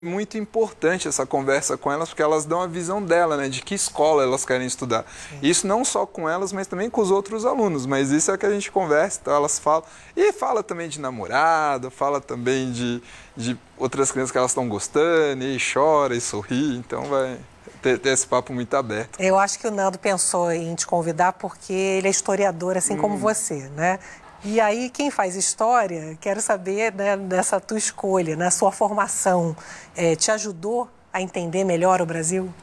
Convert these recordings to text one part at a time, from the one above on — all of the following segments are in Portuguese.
Muito importante essa conversa com elas, porque elas dão a visão dela, né, de que escola elas querem estudar. Sim. Isso não só com elas, mas também com os outros alunos, mas isso é que a gente conversa, então elas falam, e fala também de namorado, fala também de outras crianças que elas estão gostando, e chora e sorri, então vai ter esse papo muito aberto. Eu acho que o Nando pensou em te convidar porque ele é historiador, assim como você, né? E aí, quem faz história, quero saber, né, dessa tua escolha, na sua formação, te ajudou a entender melhor o Brasil?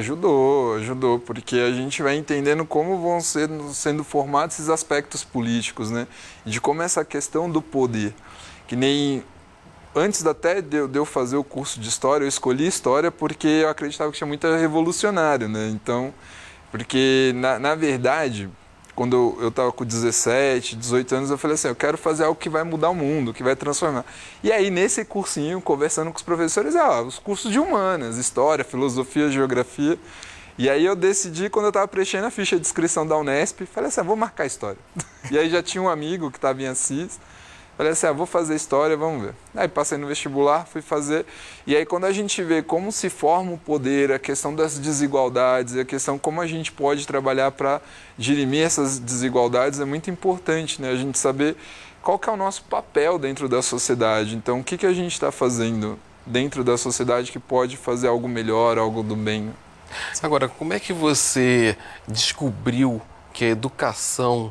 Ajudou, porque a gente vai entendendo como vão sendo formados esses aspectos políticos, né? De como essa questão do poder, que nem antes até de eu fazer o curso de História, eu escolhi História porque eu acreditava que tinha muito revolucionário, né? Então, porque na verdade, quando eu estava com 17, 18 anos, eu falei assim, eu quero fazer algo que vai mudar o mundo, que vai transformar. E aí, nesse cursinho, conversando com os professores, os cursos de humanas, História, Filosofia, Geografia. E aí eu decidi, quando eu estava preenchendo a ficha de inscrição da Unesp, falei assim, vou marcar História. E aí já tinha um amigo que estava em Assis, falei assim, vou fazer História, vamos ver. Aí passei no vestibular, fui fazer. E aí quando a gente vê como se forma o poder, a questão das desigualdades, a questão como a gente pode trabalhar para dirimir essas desigualdades, é muito importante, né? A gente saber qual que é o nosso papel dentro da sociedade. Então, o que a gente está fazendo dentro da sociedade que pode fazer algo melhor, algo do bem. Agora, como é que você descobriu que a educação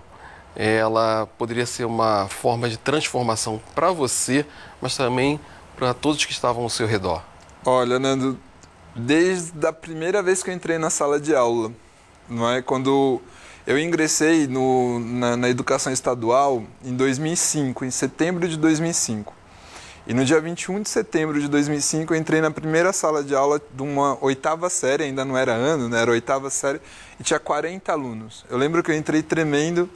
ela poderia ser uma forma de transformação para você, mas também para todos que estavam ao seu redor? Olha, Nando, desde a primeira vez que eu entrei na sala de aula, não é? Quando eu ingressei na educação estadual em 2005, em setembro de 2005. E no dia 21 de setembro de 2005 eu entrei na primeira sala de aula de uma oitava série, ainda não era ano, né? Era oitava série, e tinha 40 alunos. Eu lembro que eu entrei tremendo.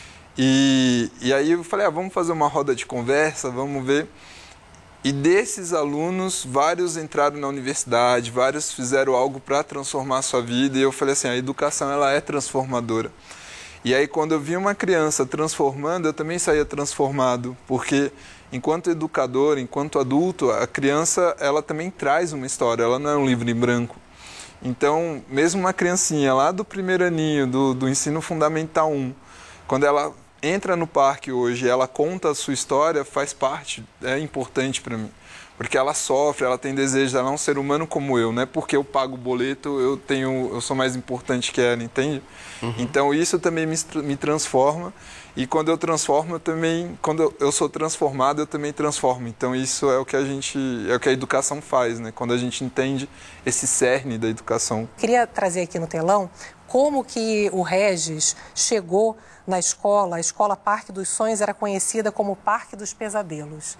E aí eu falei, vamos fazer uma roda de conversa, vamos ver. E desses alunos, vários entraram na universidade, vários fizeram algo para transformar a sua vida. E eu falei assim, a educação ela é transformadora. E aí quando eu vi uma criança transformando, eu também saía transformado. Porque enquanto educador, enquanto adulto, a criança ela também traz uma história, ela não é um livro em branco. Então, mesmo uma criancinha lá do primeiro aninho, do ensino fundamental 1, quando ela entra no parque hoje, ela conta a sua história, faz parte, é importante para mim. Porque ela sofre, ela tem desejo, ela é um ser humano como eu, não é porque eu pago o boleto, eu sou mais importante que ela, entende? Uhum. Então isso também me transforma, e quando eu transformo, quando eu sou transformado, eu também transformo. Então isso é o que a educação faz, né? Quando a gente entende esse cerne da educação. Queria trazer aqui no telão como que o Regis chegou na escola. A escola Parque dos Sonhos era conhecida como Parque dos Pesadelos.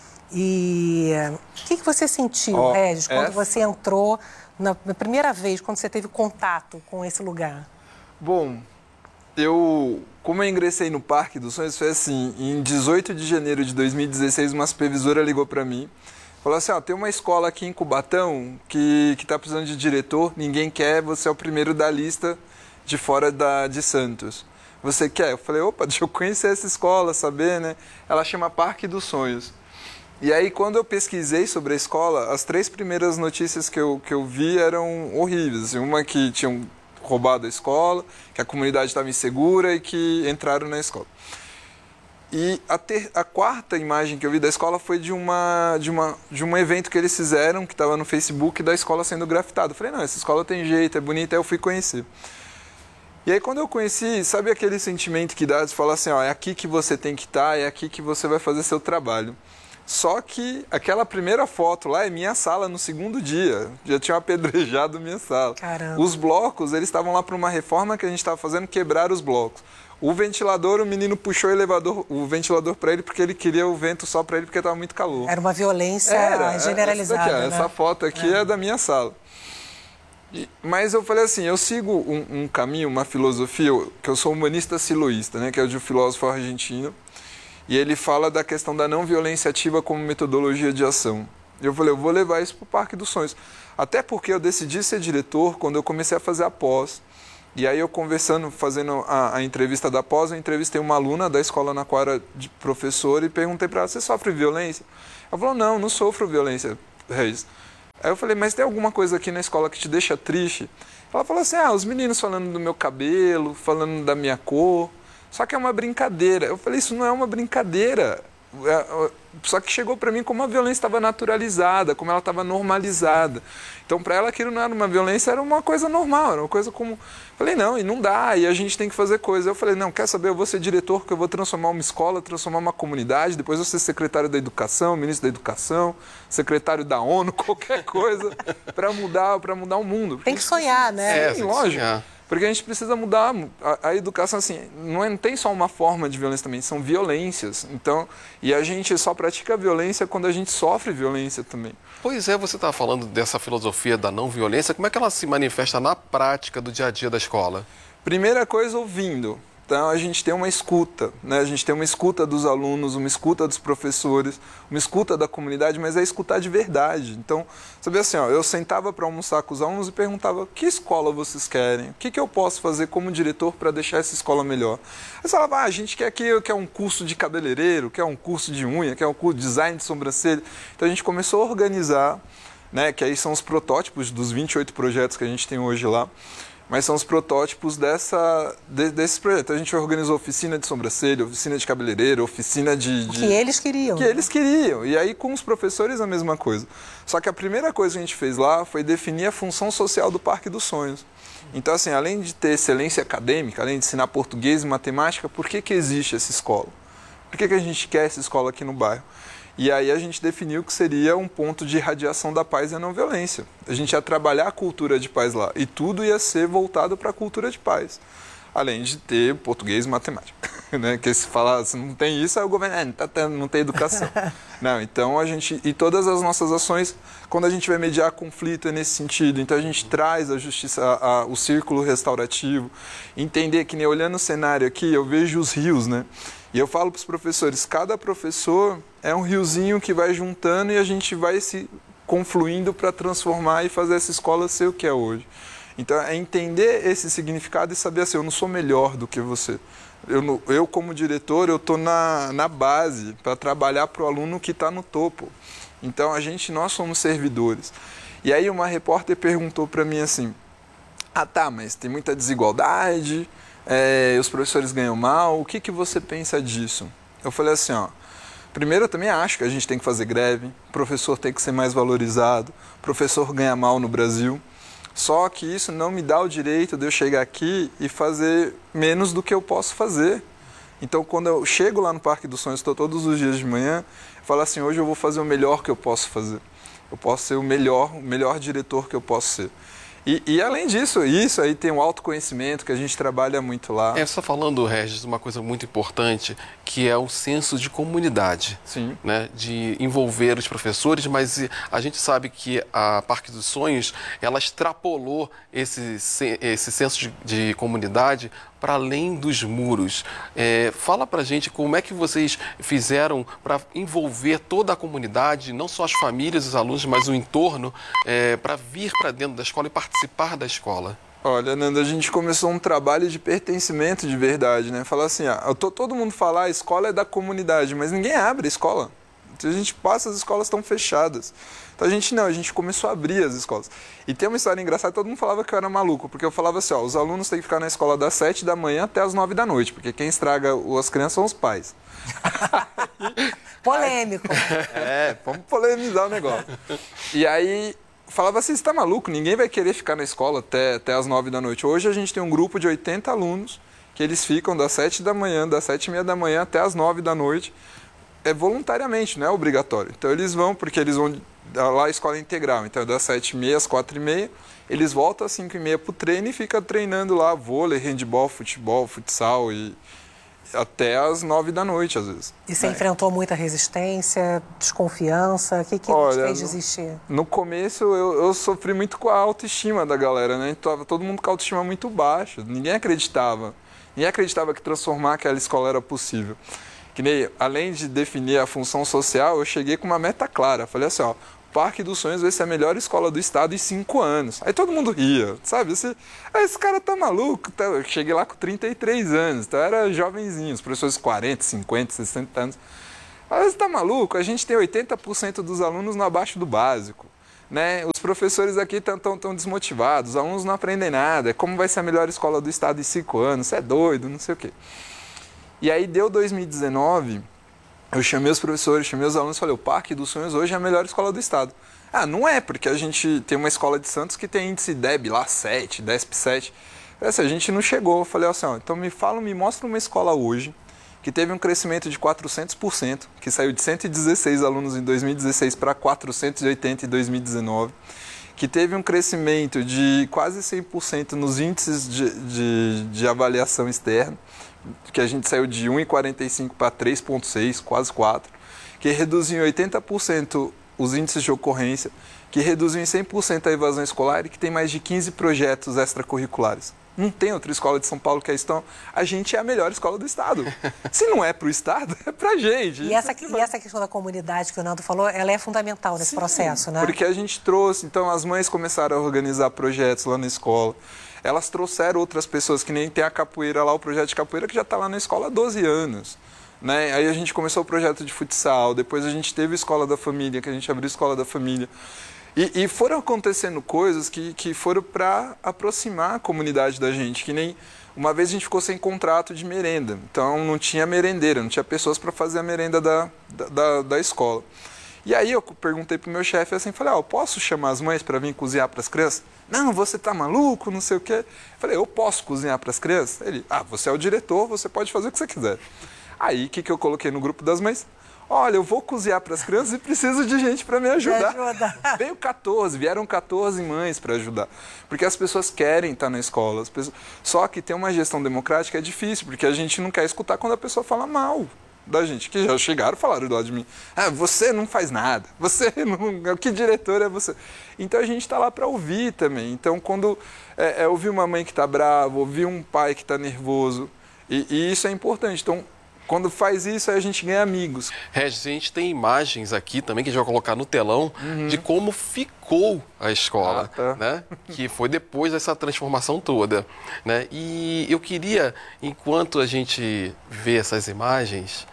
E o que você sentiu, Regis, quando você entrou na primeira vez, quando você teve contato com esse lugar? Bom, como eu ingressei no Parque dos Sonhos, foi assim, em 18 de janeiro de 2016, uma supervisora ligou para mim, falou assim, tem uma escola aqui em Cubatão que está precisando de diretor, ninguém quer, você é o primeiro da lista de fora de Santos. Você quer? Eu falei, opa, deixa eu conhecer essa escola, saber, né? Ela chama Parque dos Sonhos. E aí, quando eu pesquisei sobre a escola, as 3 primeiras notícias que eu vi eram horríveis. Assim, uma que tinham roubado a escola, que a comunidade estava insegura e que entraram na escola. E a quarta imagem que eu vi da escola foi de um evento que eles fizeram, que estava no Facebook, da escola sendo grafitada. Eu falei, não, essa escola tem jeito, é bonita, aí eu fui conhecer. E aí quando eu conheci, sabe aquele sentimento que dá de falar assim, é aqui que você tem que estar, é aqui que você vai fazer seu trabalho. Só que aquela primeira foto lá é minha sala no segundo dia. Já tinha apedrejado minha sala. Caramba. Os blocos, eles estavam lá para uma reforma que a gente estava fazendo, quebrar os blocos. O ventilador, o menino puxou o ventilador para ele porque ele queria o vento só para ele porque estava muito calor. Era uma violência generalizada. Né? Essa foto aqui é da minha sala. Mas eu falei assim, eu sigo um caminho, uma filosofia, que eu sou humanista siloísta, né, que é de um filósofo argentino. E ele fala da questão da não violência ativa como metodologia de ação. Eu falei, eu vou levar isso para o Parque dos Sonhos. Até porque eu decidi ser diretor quando eu comecei a fazer a pós. E aí eu conversando, fazendo a entrevista da pós, eu entrevistei uma aluna da escola na qual era de professor e perguntei para ela, você sofre violência? Ela falou, não sofro violência, Reis. Aí eu falei, mas tem alguma coisa aqui na escola que te deixa triste? Ela falou assim, os meninos falando do meu cabelo, falando da minha cor, só que é uma brincadeira. Eu falei, isso não é uma brincadeira. Só que chegou para mim como a violência estava naturalizada, como ela estava normalizada. Então, para ela, aquilo não era uma violência, era uma coisa normal, era uma coisa como... Falei, não, e não dá, e a gente tem que fazer coisa. Eu falei, não, quer saber, eu vou ser diretor, porque eu vou transformar uma escola, transformar uma comunidade, depois eu vou ser secretário da educação, ministro da educação, secretário da ONU, qualquer coisa, para mudar o mundo. Tem que sonhar, né? Sim, lógico. Porque a gente precisa mudar a educação, assim, não tem só uma forma de violência também, são violências. Então, e a gente só pratica violência quando a gente sofre violência também. Pois é, você estava falando dessa filosofia da não violência, como é que ela se manifesta na prática do dia a dia da escola? Primeira coisa, ouvindo. Então, a gente tem uma escuta, né? A gente tem uma escuta dos alunos, uma escuta dos professores, uma escuta da comunidade, mas é escutar de verdade. Então, sabe assim, eu sentava para almoçar com os alunos e perguntava, que escola vocês querem? O que eu posso fazer como diretor para deixar essa escola melhor? Eles falavam, a gente quer um curso de cabeleireiro, quer um curso de unha, quer um curso de design de sobrancelha. Então, a gente começou a organizar, né? Que aí são os protótipos dos 28 projetos que a gente tem hoje lá. Mas são os protótipos desse projeto. A gente organizou oficina de sobrancelha, oficina de cabeleireiro, oficina de... Que eles queriam. Que eles queriam. E aí com os professores a mesma coisa. Só que a primeira coisa que a gente fez lá foi definir a função social do Parque dos Sonhos. Então, assim, além de ter excelência acadêmica, além de ensinar português e matemática, por que existe essa escola? Por que a gente quer essa escola aqui no bairro? E aí a gente definiu que seria um ponto de irradiação da paz e a não violência. A gente ia trabalhar a cultura de paz lá. E tudo ia ser voltado para a cultura de paz. Além de ter português e matemática. Né? Que se falar, se não tem isso, aí o governo não tem educação. Não, então a gente... E todas as nossas ações, quando a gente vai mediar conflito, é nesse sentido. Então a gente traz a justiça, o círculo restaurativo. Entender que, nem olhando o cenário aqui, eu vejo os rios, né? E eu falo para os professores, cada professor é um riozinho que vai juntando e a gente vai se confluindo para transformar e fazer essa escola ser o que é hoje. Então, é entender esse significado e saber assim, eu não sou melhor do que você. Eu como diretor, eu estou na base para trabalhar para o aluno que está no topo. Então, nós somos servidores. E aí uma repórter perguntou para mim assim, mas tem muita desigualdade... os professores ganham mal, o que você pensa disso? Eu falei assim, primeiro eu também acho que a gente tem que fazer greve, o professor tem que ser mais valorizado, o professor ganha mal no Brasil, só que isso não me dá o direito de eu chegar aqui e fazer menos do que eu posso fazer. Então, quando eu chego lá no Parque dos Sonhos, estou todos os dias de manhã, eu falo assim, hoje eu vou fazer o melhor que eu posso fazer. Eu posso ser o melhor diretor que eu posso ser. E além disso, isso aí tem um autoconhecimento que a gente trabalha muito lá. Você está falando, Regis, uma coisa muito importante, que é o senso de comunidade. Sim. Né? De envolver os professores, mas a gente sabe que a Parque dos Sonhos, ela extrapolou esse senso de comunidade para além dos muros. Fala pra gente como é que vocês fizeram para envolver toda a comunidade, não só as famílias, os alunos, mas o entorno, para vir para dentro da escola e participar da escola. Olha, Nanda, a gente começou um trabalho de pertencimento de verdade, né? Falar assim, todo mundo fala, a escola é da comunidade, mas ninguém abre a escola. A gente passa, as escolas estão fechadas. Então a gente começou a abrir as escolas. E tem uma história engraçada, todo mundo falava que eu era maluco, porque eu falava assim, os alunos têm que ficar na escola das 7 da manhã até as 9 da noite, porque quem estraga as crianças são os pais. Polêmico. Vamos polemizar o negócio. E aí falava assim, você tá maluco? Ninguém vai querer ficar na escola até as 9 da noite. Hoje a gente tem um grupo de 80 alunos que eles ficam das 7 da manhã, das 7h30 da manhã até as 9 da noite. Voluntariamente, não é obrigatório. Então eles vão, porque eles vão lá a escola integral. Então das 7h30 às 4h30, eles voltam às 5h30 para o treino e ficam treinando lá vôlei, handebol, futebol, futsal e até às 9 da noite, às vezes. E você enfrentou muita resistência, desconfiança? O que fez desistir? No começo, eu sofri muito com a autoestima da galera, né? Então, todo mundo com a autoestima muito baixa. Ninguém acreditava. Ninguém acreditava que transformar aquela escola era possível. Que nem, além de definir a função social, eu cheguei com uma meta clara. Falei assim, Parque dos Sonhos vai ser a melhor escola do estado em 5 anos. Aí todo mundo ria, sabe? Esse cara tá maluco. Eu cheguei lá com 33 anos, então era jovenzinho, os professores 40, 50, 60 anos. Aí você tá maluco? A gente tem 80% dos alunos no abaixo do básico. Né? Os professores aqui estão desmotivados, os alunos não aprendem nada, como vai ser a melhor escola do estado em 5 anos, você é doido, não sei o quê. E aí deu 2019, eu chamei os professores, chamei os alunos e falei, o Parque dos Sonhos hoje é a melhor escola do estado. Ah, não é, porque a gente tem uma escola de Santos que tem índice DEB lá 7, DESP 7. A gente não chegou. Eu falei assim, ó, então me mostra uma escola hoje que teve um crescimento de 400%, que saiu de 116 alunos em 2016 para 480 em 2019, que teve um crescimento de quase 100% nos índices de avaliação externa, que a gente saiu de 1,45 para 3,6, quase 4, que reduziu em 80% os índices de ocorrência, que reduziu em 100% a evasão escolar e que tem mais de 15 projetos extracurriculares. Não tem outra escola de São Paulo que é isso. Então, a gente é a melhor escola do estado. Se não é para o estado, é para a gente. E essa questão da comunidade que o Nando falou, ela é fundamental nesse processo, né? Porque a gente trouxe, então as mães começaram a organizar projetos lá na escola. Elas trouxeram outras pessoas, que nem tem a capoeira lá, o projeto de capoeira que já está lá na escola há 12 anos. Né? Aí a gente começou o projeto de futsal, depois a gente teve a Escola da Família, que a gente abriu a Escola da Família. E foram acontecendo coisas que foram para aproximar a comunidade da gente, que nem uma vez a gente ficou sem contrato de merenda, então não tinha merendeira, não tinha pessoas para fazer a merenda da escola. E aí eu perguntei pro meu chefe assim, falei, eu posso chamar as mães para vir cozinhar para as crianças? Não, você tá maluco, não sei o quê. Falei, eu posso cozinhar para as crianças? Ele, você é o diretor, você pode fazer o que você quiser. Aí o que eu coloquei no grupo das mães? Olha, eu vou cozinhar para as crianças e preciso de gente para me ajudar. Vieram 14 mães para ajudar. Porque as pessoas querem estar na escola. Só que ter uma gestão democrática é difícil, porque a gente não quer escutar quando a pessoa fala mal da gente, que já chegaram e falaram do lado de mim. Você não faz nada, que diretor é você? Então a gente está lá para ouvir também. Então quando ouvir uma mãe que está brava, ouvir um pai que está nervoso, e isso é importante. Então, quando faz isso, aí a gente ganha amigos. Regis, a gente tem imagens aqui também que a gente vai colocar no telão de como ficou a escola, né? Que foi depois dessa transformação toda, né? E eu queria, enquanto a gente vê essas imagens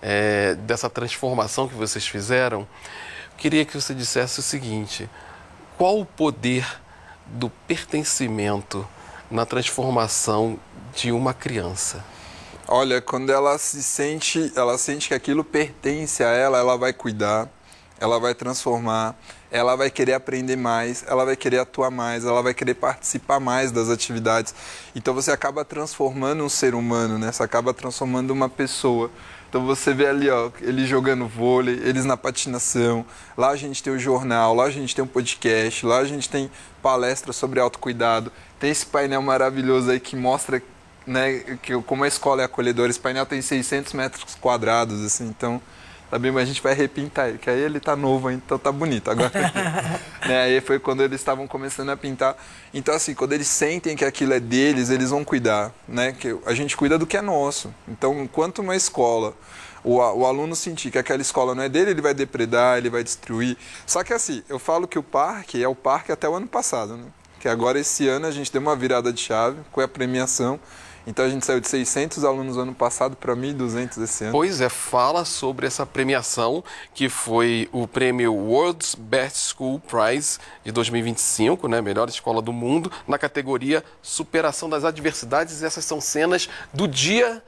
dessa transformação que vocês fizeram, queria que você dissesse o seguinte: qual o poder do pertencimento na transformação de uma criança? Olha, quando ela sente que aquilo pertence a ela, ela vai cuidar, ela vai transformar, ela vai querer aprender mais, ela vai querer atuar mais, ela vai querer participar mais das atividades. Então você acaba transformando um ser humano, né? Você acaba transformando uma pessoa. Então você vê ali, eles jogando vôlei, eles na patinação, lá a gente tem o jornal, lá a gente tem um podcast, lá a gente tem palestra sobre autocuidado, tem esse painel maravilhoso aí que mostra, né, como a escola é acolhedora. Esse painel tem 600 metros quadrados, assim, então, tá bem, mas a gente vai repintar ele, que aí ele tá novo ainda, então tá bonito. Agora, né, aí foi quando eles estavam começando a pintar. Então, assim, quando eles sentem que aquilo é deles, eles vão cuidar, né, que a gente cuida do que é nosso. Então, enquanto uma escola, o aluno sentir que aquela escola não é dele, ele vai depredar, ele vai destruir. Só que, assim, eu falo que o parque é o parque até o ano passado, né, que agora esse ano a gente deu uma virada de chave com a premiação. Então a gente saiu de 600 alunos no ano passado para 1.200 esse ano. Pois é, fala sobre essa premiação, que foi o prêmio World's Best School Prize de 2025, né? Melhor escola do mundo, na categoria Superação das Adversidades. E essas são cenas do dia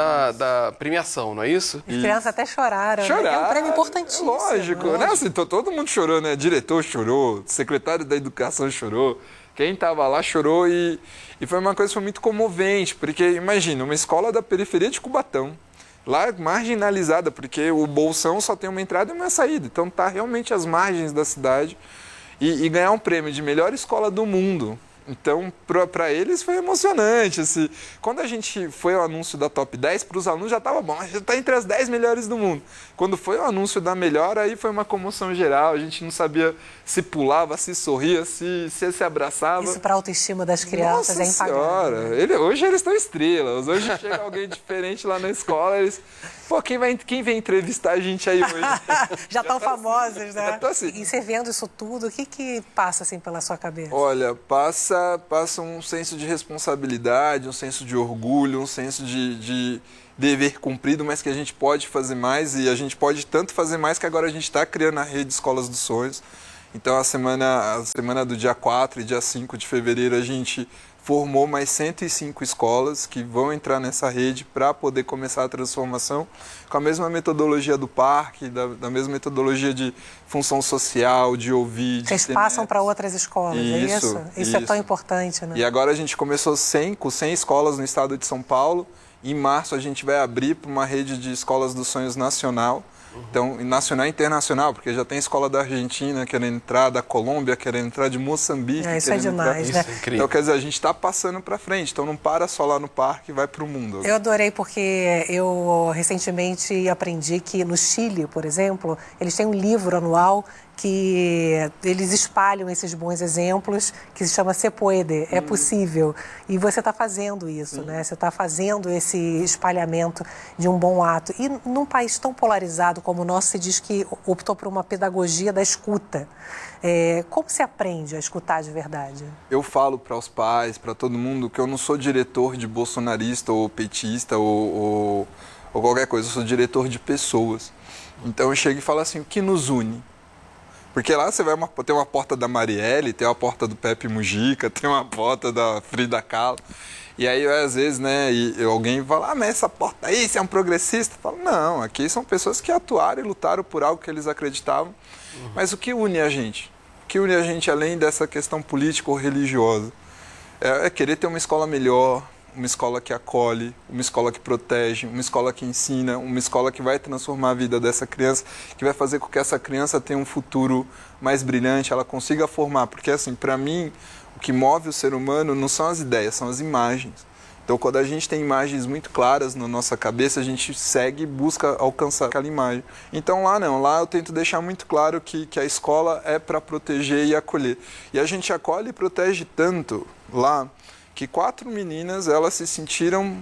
da premiação, não é isso? As crianças até choraram. Né? É um prêmio importantíssimo. Lógico, né? Assim, todo mundo chorou, né? Diretor chorou, secretário da Educação chorou. Quem estava lá chorou e foi uma coisa que foi muito comovente, porque imagina, uma escola da periferia de Cubatão, lá marginalizada, porque o Bolsão só tem uma entrada e uma saída, então tá realmente às margens da cidade, e ganhar um prêmio de melhor escola do mundo. Então, para eles foi emocionante. Assim. Quando a gente foi ao anúncio da Top 10, para os alunos já estava bom, a gente está entre as 10 melhores do mundo. Quando foi o anúncio da melhor, aí foi uma comoção geral, a gente não sabia se pulava, se sorria, se abraçava. Isso para a autoestima das crianças é impagável. Senhora, hoje eles estão estrelas, hoje chega alguém diferente lá na escola, eles... Pô, quem vem entrevistar a gente aí hoje? Já estão famosos, né? Assim. E você vendo isso tudo, o que passa assim pela sua cabeça? Olha, passa um senso de responsabilidade, um senso de orgulho, um senso de dever cumprido, mas que a gente pode fazer mais, e a gente pode tanto fazer mais que agora a gente está criando a rede Escolas dos Sonhos. Então, a semana do dia 4 e dia 5 de fevereiro, a gente formou mais 105 escolas que vão entrar nessa rede para poder começar a transformação com a mesma metodologia do parque, da mesma metodologia de função social, de ouvir, Vocês passam para outras escolas, é isso? Isso é tão importante, né? E agora a gente começou com 100 escolas no estado de São Paulo. Em março a gente vai abrir para uma rede de escolas dos sonhos nacional. Então, nacional e internacional, porque já tem escola da Argentina querendo entrar, da Colômbia querendo entrar, de Moçambique isso querendo é demais, entrar. né? Isso é incrível. Então, quer dizer, a gente está passando para frente, então não para só lá no parque, vai para o mundo. Eu adorei porque eu recentemente aprendi que no Chile, por exemplo, eles têm um livro anual que eles espalham esses bons exemplos, que se chama Se Puede, é possível. E você está fazendo isso, né? Você está fazendo esse espalhamento de um bom ato. E num país tão polarizado como o nosso, se diz que optou por uma pedagogia da escuta. Como se aprende a escutar de verdade? Eu falo para os pais, para todo mundo, que eu não sou diretor de bolsonarista ou petista ou qualquer coisa, eu sou diretor de pessoas. Então eu chego e falo assim, o que nos une? Porque lá você vai tem uma porta da Marielle, tem uma porta do Pepe Mujica, tem uma porta da Frida Kahlo. E aí, às vezes, né, alguém fala, mas essa porta aí, você é um progressista? Eu falo, não, aqui são pessoas que atuaram e lutaram por algo que eles acreditavam. Mas o que une a gente? O que une a gente, além dessa questão política ou religiosa? É querer ter uma escola melhor, uma escola que acolhe, uma escola que protege, uma escola que ensina, uma escola que vai transformar a vida dessa criança, que vai fazer com que essa criança tenha um futuro mais brilhante, ela consiga formar. Porque, assim, para mim, o que move o ser humano não são as ideias, são as imagens. Então, quando a gente tem imagens muito claras na nossa cabeça, a gente segue e busca alcançar aquela imagem. Então, lá não. Lá eu tento deixar muito claro que a escola é para proteger e acolher. E a gente acolhe e protege tanto lá que 4 meninas, elas se sentiram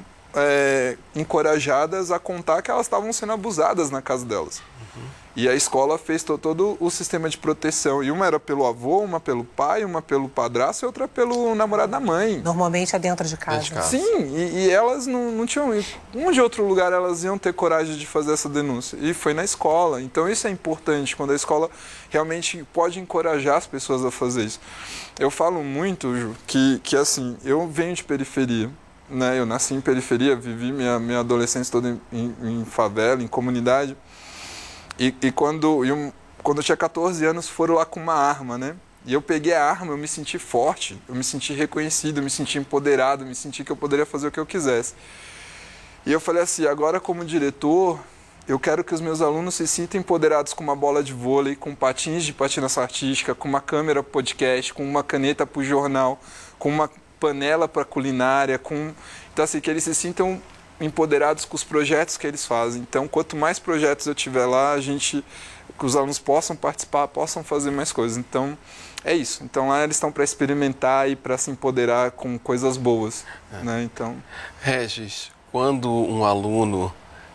encorajadas a contar que elas estavam sendo abusadas na casa delas. E a escola fez todo o sistema de proteção. E uma era pelo avô, uma pelo pai, uma pelo padrasto e outra pelo namorado da mãe. Normalmente é dentro de casa. Sim, e elas não tinham... Onde outro lugar elas iam ter coragem de fazer essa denúncia? E foi na escola. Então isso é importante, quando a escola realmente pode encorajar as pessoas a fazer isso. Eu falo muito, Ju, que assim, eu venho de periferia. Né? Eu nasci em periferia, vivi minha adolescência toda em favela, em comunidade. E quando eu tinha 14 anos, foram lá com uma arma, né? E eu peguei a arma, eu me senti forte, eu me senti reconhecido, eu me senti empoderado, eu me senti que eu poderia fazer o que eu quisesse. E eu falei assim, agora como diretor, eu quero que os meus alunos se sintam empoderados com uma bola de vôlei, com patins de patinação artística, com uma câmera podcast, com uma caneta para o jornal, com uma panela para culinária, então assim, que eles se sintam empoderados com os projetos que eles fazem. Então, quanto mais projetos eu tiver lá, que os alunos possam participar, possam fazer mais coisas. Então, é isso. Então, lá eles estão para experimentar e para se empoderar com coisas boas. Né? Então... Regis, quando um aluno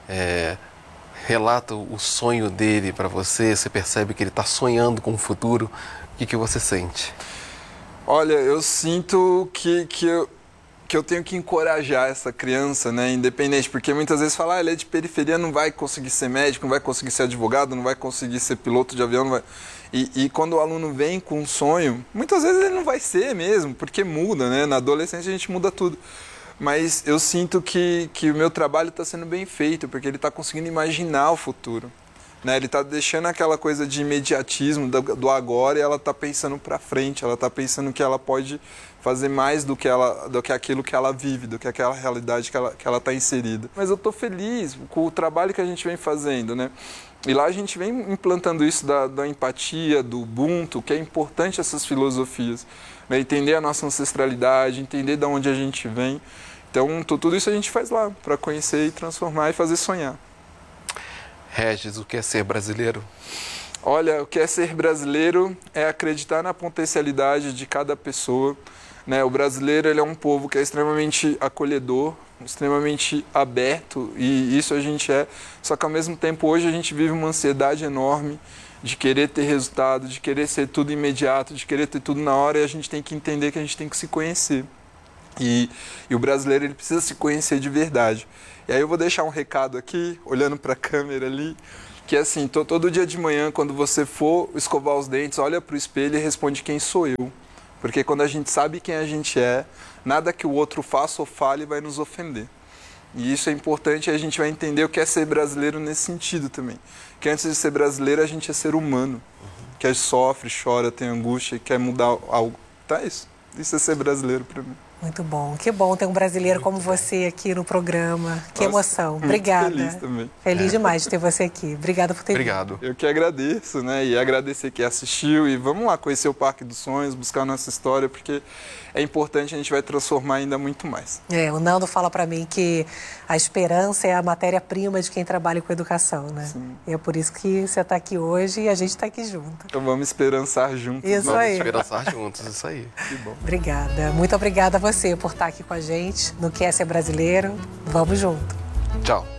relata o sonho dele para você, você percebe que ele está sonhando com o futuro, o que você sente? Olha, eu sinto que eu tenho que encorajar essa criança, né, independente, porque muitas vezes fala, ele é de periferia, não vai conseguir ser médico, não vai conseguir ser advogado, não vai conseguir ser piloto de avião, não vai... E quando o aluno vem com um sonho, muitas vezes ele não vai ser mesmo, porque muda, né, na adolescência a gente muda tudo. Mas eu sinto que o meu trabalho está sendo bem feito, porque ele está conseguindo imaginar o futuro. Né? Ele está deixando aquela coisa de imediatismo do agora e ela está pensando para frente, ela está pensando que ela pode fazer mais do que aquilo que ela vive, do que aquela realidade que ela está inserida. Mas eu estou feliz com o trabalho que a gente vem fazendo, né? E lá a gente vem implantando isso da empatia, do Ubuntu, que é importante essas filosofias. Né? Entender a nossa ancestralidade, entender de onde a gente vem. Então, tudo isso a gente faz lá, para conhecer e transformar e fazer sonhar. Regis, o que é ser brasileiro? Olha, o que é ser brasileiro é acreditar na potencialidade de cada pessoa. Né? O brasileiro ele é um povo que é extremamente acolhedor, extremamente aberto, e isso a gente é. Só que ao mesmo tempo hoje a gente vive uma ansiedade enorme de querer ter resultado, de querer ser tudo imediato, de querer ter tudo na hora, e a gente tem que entender que a gente tem que se conhecer. E o brasileiro ele precisa se conhecer de verdade. E aí eu vou deixar um recado aqui, olhando para a câmera ali, que é assim, todo dia de manhã, quando você for escovar os dentes, olha para o espelho e responde quem sou eu. Porque quando a gente sabe quem a gente é, nada que o outro faça ou fale vai nos ofender. E isso é importante e a gente vai entender o que é ser brasileiro nesse sentido também. Que antes de ser brasileiro, a gente é ser humano. Que sofre, chora, tem angústia, quer mudar algo. Tá isso. Isso é ser brasileiro para mim. Muito bom. Que bom ter um brasileiro como você aqui no programa. Que Nossa, emoção. muito Obrigada. feliz também. Feliz demais de ter você aqui. Obrigada por ter vindo. Obrigado. Eu que agradeço, né? E agradecer quem assistiu. E vamos lá conhecer o Parque dos Sonhos, buscar a nossa história, porque é importante, a gente vai transformar ainda muito mais. O Nando fala para mim que a esperança é a matéria-prima de quem trabalha com educação, né? Sim. E é por isso que você está aqui hoje e a gente está aqui junto. Então vamos esperançar juntos. Isso Vamos aí. esperançar juntos, isso aí. Que bom. Obrigada. Muito obrigada a você por estar aqui com a gente no Que é Ser Brasileiro. Vamos junto. Tchau.